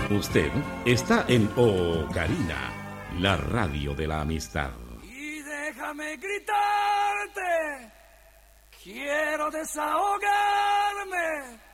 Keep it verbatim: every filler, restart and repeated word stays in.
Usted está en Ocarina, la radio de la amistad. Y déjame gritarte, quiero desahogarme.